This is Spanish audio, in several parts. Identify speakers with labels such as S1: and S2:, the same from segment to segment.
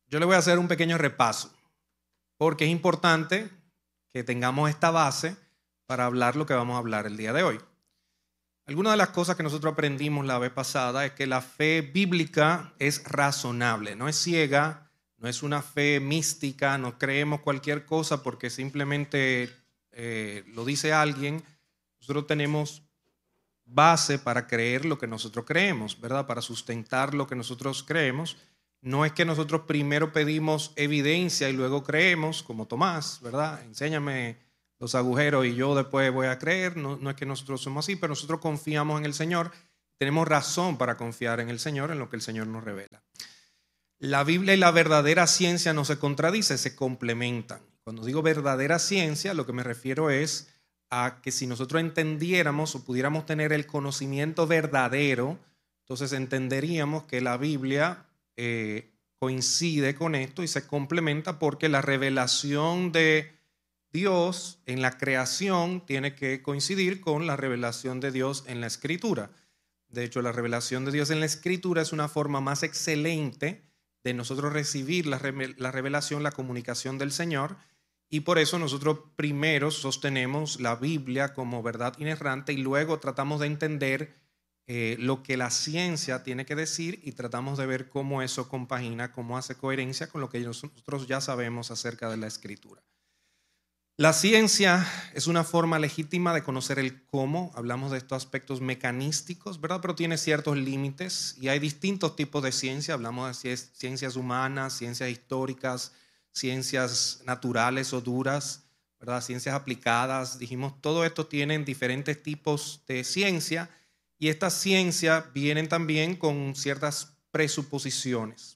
S1: yo le voy a hacer un pequeño repaso, porque es importante que tengamos esta base para hablar lo que vamos a hablar el día de hoy. Algunas de las cosas que nosotros aprendimos la vez pasada es que la fe bíblica es razonable, no es ciega, no es una fe mística, no creemos cualquier cosa porque simplemente lo dice alguien. Nosotros tenemos base para creer lo que nosotros creemos, ¿verdad? Para sustentar lo que nosotros creemos. No es que nosotros primero pedimos evidencia y luego creemos, como Tomás, ¿verdad? Enséñame los agujeros y yo después voy a creer. No es que nosotros somos así, pero nosotros confiamos en el Señor. Tenemos razón para confiar en el Señor, en lo que el Señor nos revela. La Biblia y la verdadera ciencia no se contradicen, se complementan. Cuando digo verdadera ciencia, lo que me refiero es a que si nosotros entendiéramos o pudiéramos tener el conocimiento verdadero, entonces entenderíamos que la Biblia coincide con esto y se complementa porque la revelación de Dios en la creación tiene que coincidir con la revelación de Dios en la Escritura. De hecho, la revelación de Dios en la Escritura es una forma más excelente de nosotros recibir la revelación, la comunicación del Señor, y por eso nosotros primero sostenemos la Biblia como verdad inerrante y luego tratamos de entender lo que la ciencia tiene que decir y tratamos de ver cómo eso compagina, cómo hace coherencia con lo que nosotros ya sabemos acerca de la Escritura. La ciencia es una forma legítima de conocer el cómo. Hablamos de estos aspectos mecanísticos, ¿verdad? Pero tiene ciertos límites y hay distintos tipos de ciencia. Hablamos de ciencias humanas, ciencias históricas, ciencias naturales o duras, ¿verdad? Ciencias aplicadas. Dijimos, todo esto tienen diferentes tipos de ciencia y estas ciencias vienen también con ciertas presuposiciones.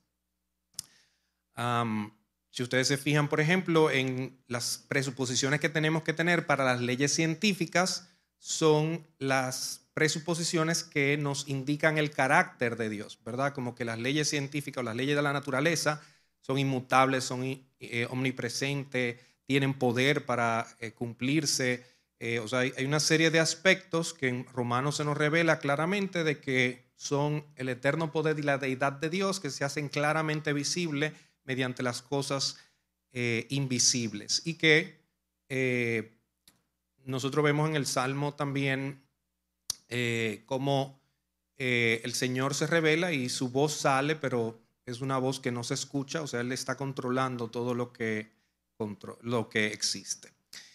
S1: Si ustedes se fijan, por ejemplo, en las presuposiciones que tenemos que tener para las leyes científicas, son las presuposiciones que nos indican el carácter de Dios, ¿verdad? Como que las leyes científicas o las leyes de la naturaleza son inmutables, son omnipresentes, tienen poder para cumplirse. O sea, hay una serie de aspectos que en Romanos se nos revela claramente de que son el eterno poder y la deidad de Dios que se hacen claramente visibles mediante las cosas invisibles y que nosotros vemos en el Salmo también cómo el Señor se revela y su voz sale, pero es una voz que no se escucha, o sea, Él está controlando todo lo que existe.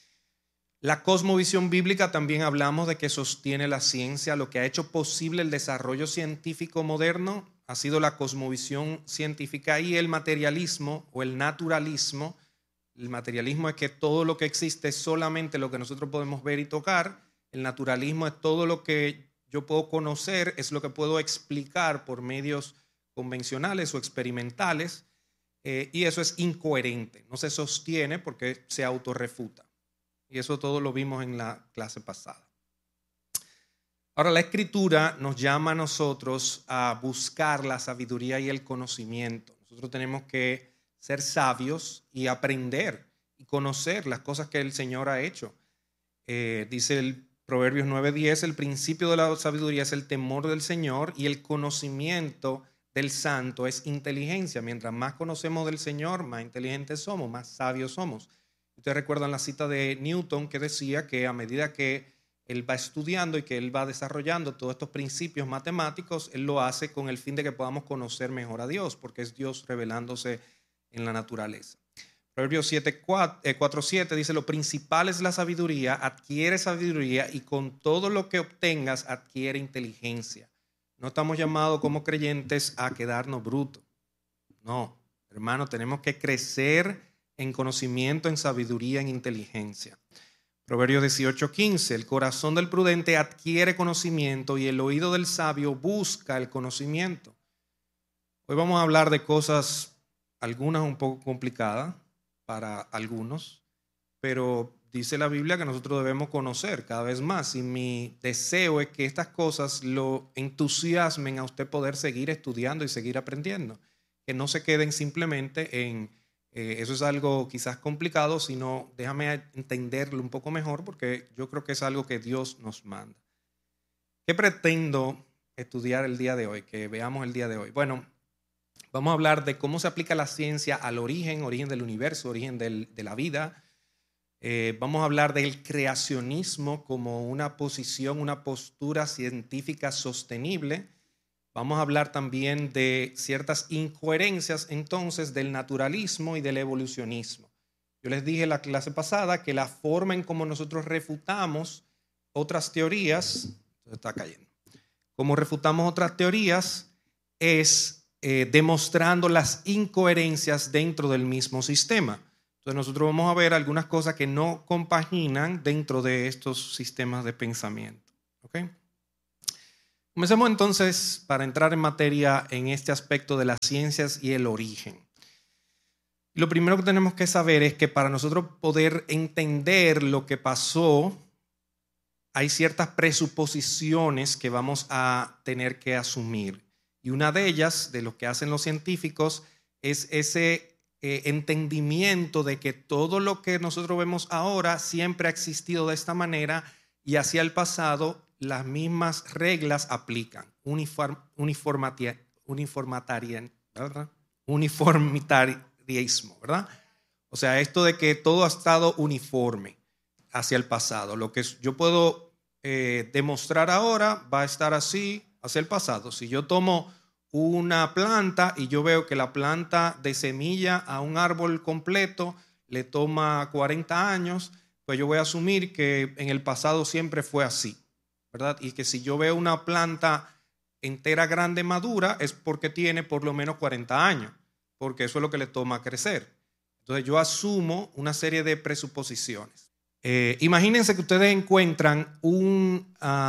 S1: La cosmovisión bíblica también hablamos de que sostiene la ciencia. Lo que ha hecho posible el desarrollo científico moderno ha sido la cosmovisión científica y el materialismo o el naturalismo. El materialismo es que todo lo que existe es solamente lo que nosotros podemos ver y tocar. El naturalismo es todo lo que yo puedo conocer, es lo que puedo explicar por medios convencionales o experimentales, y eso es incoherente, no se sostiene porque se autorrefuta. Y eso todo lo vimos en la clase pasada. Ahora, la Escritura nos llama a nosotros a buscar la sabiduría y el conocimiento. Nosotros tenemos que ser sabios y aprender y conocer las cosas que el Señor ha hecho. Dice el Proverbios 9:10, el principio de la sabiduría es el temor del Señor y el conocimiento del santo es inteligencia. Mientras más conocemos del Señor, más inteligentes somos, más sabios somos. Ustedes recuerdan la cita de Newton que decía que a medida que él va estudiando y que él va desarrollando todos estos principios matemáticos, él lo hace con el fin de que podamos conocer mejor a Dios, porque es Dios revelándose en la naturaleza. Proverbios 4:7 dice, lo principal es la sabiduría, adquiere sabiduría y con todo lo que obtengas adquiere inteligencia. No estamos llamados como creyentes a quedarnos brutos. No, hermano, tenemos que crecer en conocimiento, en sabiduría, en inteligencia. Proverbios 18:15, el corazón del prudente adquiere conocimiento y el oído del sabio busca el conocimiento. Hoy vamos a hablar de cosas, algunas un poco complicadas para algunos, pero dice la Biblia que nosotros debemos conocer cada vez más y mi deseo es que estas cosas lo entusiasmen a usted poder seguir estudiando y seguir aprendiendo, que no se queden simplemente en eso es algo quizás complicado, sino déjame entenderlo un poco mejor porque yo creo que es algo que Dios nos manda. ¿Qué pretendo estudiar el día de hoy? Que veamos el día de hoy. Bueno, Vamos a hablar de cómo se aplica la ciencia al origen del universo, origen de la vida. Vamos a hablar del creacionismo como una posición, una postura científica sostenible. Vamos a hablar también de ciertas incoherencias entonces del naturalismo y del evolucionismo. Yo les dije en la clase pasada que la forma en cómo nosotros refutamos otras teorías, está cayendo, cómo refutamos otras teorías es demostrando las incoherencias dentro del mismo sistema. Entonces nosotros vamos a ver algunas cosas que no compaginan dentro de estos sistemas de pensamiento. ¿Okay? Comencemos entonces para entrar en materia en este aspecto de las ciencias y el origen. Lo primero que tenemos que saber es que para nosotros poder entender lo que pasó, hay ciertas presuposiciones que vamos a tener que asumir. Y una de ellas, de lo que hacen los científicos, es ese entendimiento de que todo lo que nosotros vemos ahora siempre ha existido de esta manera y hacia el pasado las mismas reglas aplican. Uniformitarismo, ¿verdad? O sea, esto de que todo ha estado uniforme hacia el pasado. Lo que yo puedo demostrar ahora va a estar así hacia el pasado. Si yo tomo una planta y yo veo que la planta de semilla a un árbol completo le toma 40 años, pues yo voy a asumir que en el pasado siempre fue así, ¿verdad? Y que si yo veo una planta entera, grande, madura, es porque tiene por lo menos 40 años, porque eso es lo que le toma crecer. Entonces yo asumo una serie de presuposiciones. Imagínense que ustedes encuentran un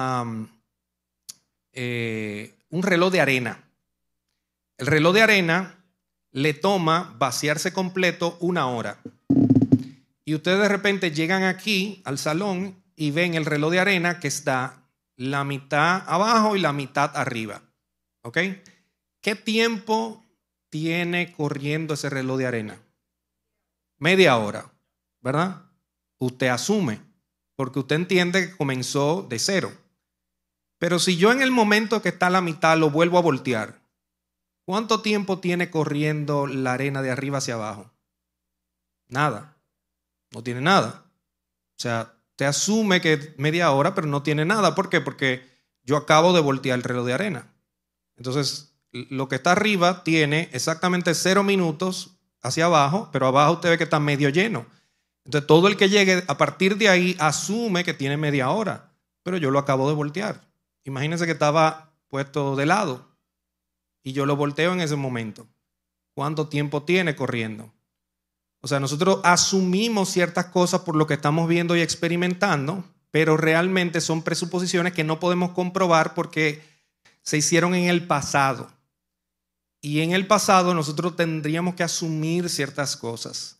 S1: reloj de arena. El reloj de arena le toma vaciarse completo 1 hora. Y ustedes de repente llegan aquí al salón y ven el reloj de arena que está la mitad abajo y la mitad arriba. ¿Ok? ¿Qué tiempo tiene corriendo ese reloj de arena? Media hora, ¿verdad? Usted asume, porque usted entiende que comenzó de cero. Pero si yo en el momento que está a la mitad lo vuelvo a voltear, ¿cuánto tiempo tiene corriendo la arena de arriba hacia abajo? Nada. No tiene nada. O sea, te asume que media hora, pero no tiene nada. ¿Por qué? Porque yo acabo de voltear el reloj de arena. Entonces, lo que está arriba tiene exactamente 0 minutos hacia abajo, pero abajo usted ve que está medio lleno. Entonces, todo el que llegue a partir de ahí asume que tiene media hora, pero yo lo acabo de voltear. Imagínense que estaba puesto de lado y yo lo volteo en ese momento. ¿Cuánto tiempo tiene corriendo? O sea, nosotros asumimos ciertas cosas por lo que estamos viendo y experimentando, pero realmente son presuposiciones que no podemos comprobar porque se hicieron en el pasado. Y en el pasado nosotros tendríamos que asumir ciertas cosas.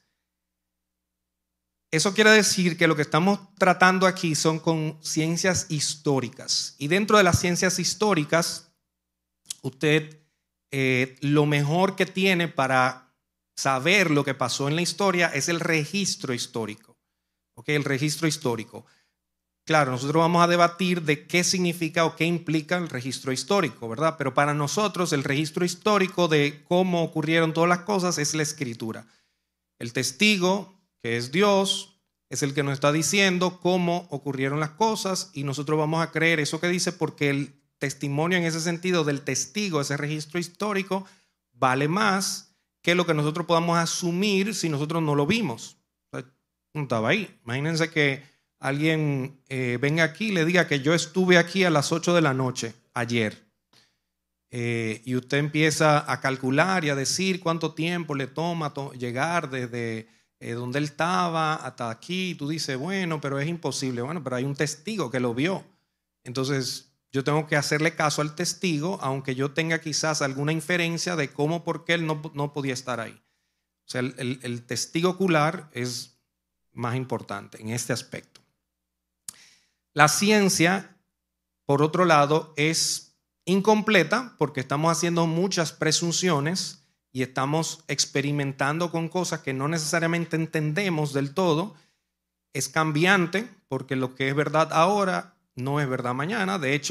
S1: Eso quiere decir que lo que estamos tratando aquí son con ciencias históricas. Y dentro de las ciencias históricas, usted lo mejor que tiene para saber lo que pasó en la historia es el registro histórico. ¿Okay? El registro histórico. Claro, nosotros vamos a debatir de qué significa o qué implica el registro histórico, ¿verdad? Pero para nosotros el registro histórico de cómo ocurrieron todas las cosas es la escritura. El testigo, que es Dios, es el que nos está diciendo cómo ocurrieron las cosas y nosotros vamos a creer eso que dice porque el testimonio en ese sentido del testigo, ese registro histórico, vale más que lo que nosotros podamos asumir si nosotros no lo vimos. No estaba ahí. Imagínense que alguien venga aquí y le diga que yo estuve aquí a las 8 de la noche ayer. Y usted empieza a calcular y a decir cuánto tiempo le toma llegar desde donde él estaba hasta aquí. Y tú dices, bueno, pero es imposible. Bueno, pero hay un testigo que lo vio. Entonces yo tengo que hacerle caso al testigo, aunque yo tenga quizás alguna inferencia de cómo, por qué él no podía estar ahí. O sea, el testigo ocular es más importante en este aspecto. La ciencia, por otro lado, es incompleta porque estamos haciendo muchas presunciones y estamos experimentando con cosas que no necesariamente entendemos del todo. Es cambiante porque lo que es verdad ahora no es verdad mañana. De hecho,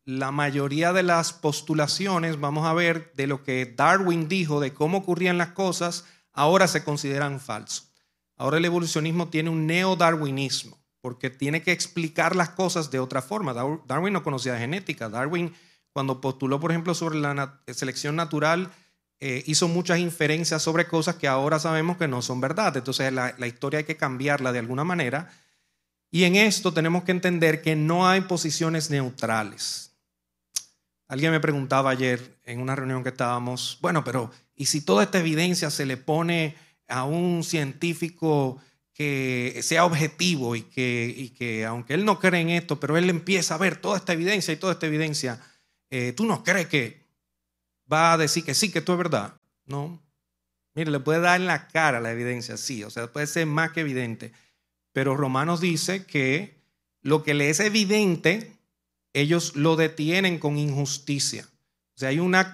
S1: la mayoría de las postulaciones, vamos a ver, de lo que Darwin dijo de cómo ocurrían las cosas, ahora se consideran falsos. Ahora el evolucionismo tiene un neodarwinismo, porque tiene que explicar las cosas de otra forma. Darwin no conocía genética. Darwin, cuando postuló, por ejemplo, sobre la selección natural, hizo muchas inferencias sobre cosas que ahora sabemos que no son verdad. Entonces la historia hay que cambiarla de alguna manera. Y en esto tenemos que entender que no hay posiciones neutrales. Alguien me preguntaba ayer en una reunión que estábamos, bueno, pero ¿y si toda esta evidencia se le pone a un científico que sea objetivo y que aunque él no cree en esto, pero él empieza a ver toda esta evidencia y toda esta evidencia, ¿tú no crees que va a decir que sí, que esto es verdad? No. Mire, le puede dar en la cara la evidencia, sí, o sea, puede ser más que evidente. Pero Romanos dice que lo que le es evidente, ellos lo detienen con injusticia. O sea, hay una